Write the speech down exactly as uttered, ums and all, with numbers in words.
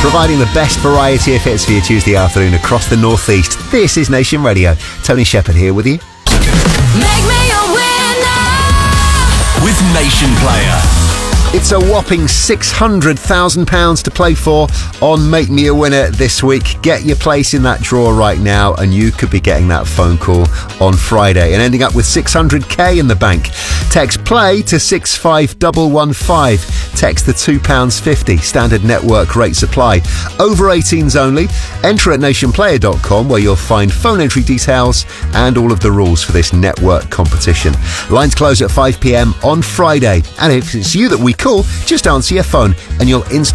providing the best variety of hits for your Tuesday afternoon across the northeast. This is Nation Radio. Tony Shepherd here with you. Make me a winner with Nation Player. It's a whopping six hundred thousand pounds to play for on Make Me a Winner this week. Get your place in that draw right now and you could be getting that phone call on Friday and ending up with six hundred k in the bank. Text play to six five one one five. Text the two pounds fifty standard network rate supply. Over eighteens only. Enter at nation player dot com where you'll find phone entry details and all of the rules for this network competition. Lines close at five p m on Friday. And if it's you that we call, just answer your phone and you'll instantly